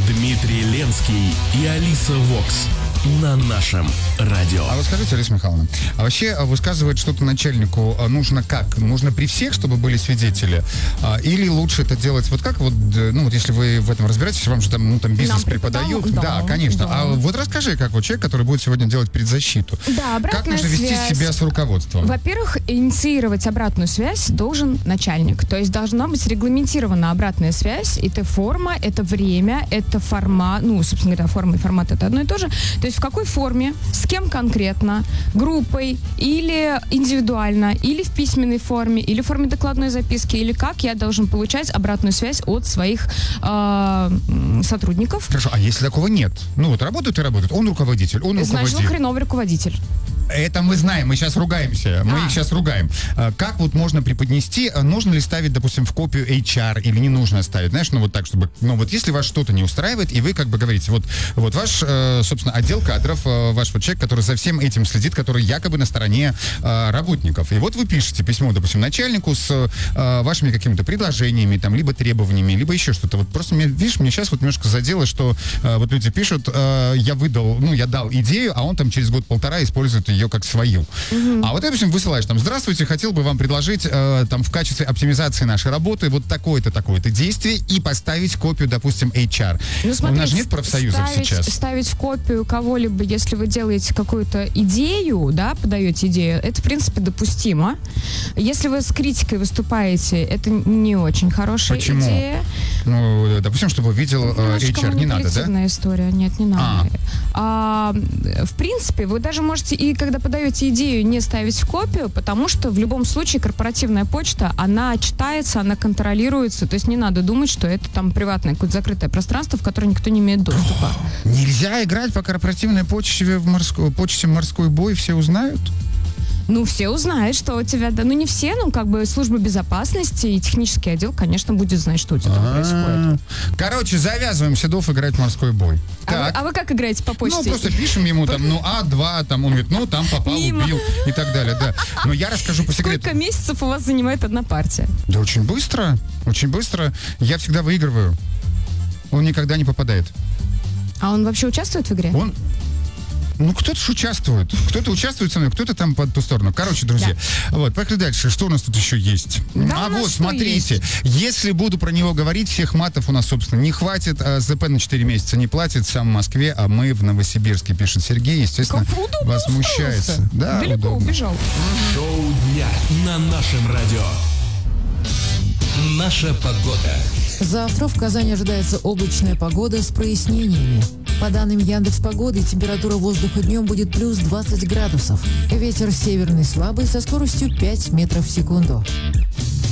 Дмитрий Ленский и Алиса Вокс на нашем радио. А вот скажите, Алиса Михайловна, а вообще высказывать что-то начальнику нужно как? Нужно при всех, чтобы были свидетели? Или лучше это делать вот как? Вот, ну вот если вы в этом разбираетесь, вам же там, ну, там бизнес преподают. Да, конечно. Да. А вот расскажи, как вот человек, который будет сегодня делать предзащиту. Да, как нужно вести себя с руководством? Во-первых, инициировать обратную связь должен начальник. То есть должна быть регламентирована обратная связь. Это форма, это время, это формат. Ну, собственно говоря, форма и формат это одно и то же. То есть в какой форме, с кем конкретно, группой или индивидуально, или в письменной форме, или в форме докладной записки, или как я должен получать обратную связь от своих сотрудников. Хорошо, а если такого нет? Ну вот работает и работает, он руководитель, он руководитель. Значит, он хреновый руководитель. Это мы знаем, мы сейчас ругаемся, мы их сейчас ругаем. Как вот можно преподнести, нужно ли ставить, допустим, в копию HR или не нужно ставить, знаешь, ну вот так, чтобы, ну вот если вас что-то не устраивает, и вы как бы говорите, вот ваш, собственно, отдел кадров, ваш вот человек, который за всем этим следит, который якобы на стороне работников. И вот вы пишете письмо, допустим, начальнику с вашими какими-то предложениями, там, либо требованиями, либо еще что-то. Вот просто, видишь, мне сейчас вот немножко задело, что вот люди пишут, я дал идею, а он там через год-полтора использует ее как свою. А вот, допустим, высылаешь там: здравствуйте, хотел бы вам предложить там в качестве оптимизации нашей работы вот такое-то, такое-то действие и поставить копию, допустим, HR. Ну, смотри, у нас же нет профсоюзов сейчас. Ставить в копию кого-либо, если вы делаете какую-то идею, да, подаете идею, это, в принципе, допустимо. Если вы с критикой выступаете, это не очень хорошая идея. Ну, допустим, чтобы видел HR, не надо, да? История, нет, не надо. В принципе, вы даже можете и когда подаете идею, не ставить в копию, потому что в любом случае корпоративная почта, она читается, она контролируется, то есть не надо думать, что это там приватное какое-то закрытое пространство, в которое никто не имеет доступа. Нельзя играть по корпоративной почте почте морской бой, все узнают? Ну, все узнают, что у тебя, да, ну не все, ну как бы служба безопасности и технический отдел, конечно, будет знать, что у тебя там происходит. Короче, завязываем Седов играть в морской бой. А вы как играете по почте? Ну, просто пишем ему там, А2, там, он говорит, ну, там попал, убил и так далее, да. Но я расскажу по секрету. Сколько месяцев у вас занимает одна партия? Да очень быстро, очень быстро. Я всегда выигрываю. Он никогда не попадает. А он вообще участвует в игре? Ну, кто-то же участвует. Кто-то участвует со мной, кто-то там по ту сторону. Короче, друзья, вот, поехали дальше. Что у нас тут еще есть? Да, вот, смотрите. Если буду про него говорить, всех матов у нас, собственно, не хватит. ЗП на 4 месяца не платит. Сам в Москве, а мы в Новосибирске, пишет Сергей. Естественно, возмущается. Да, далеко убежал. Шоу дня на нашем радио. Наша погода. Завтра в Казани ожидается облачная погода с прояснениями. По данным Яндекс.Погоды, температура воздуха днем будет плюс 20 градусов. Ветер северный слабый со скоростью 5 метров в секунду.